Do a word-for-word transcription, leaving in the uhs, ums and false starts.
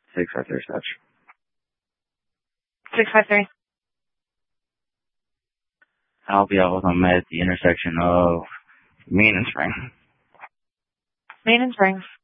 six five three such. six five three. I'll be out with them at the intersection of Main and Spring. Main and Spring.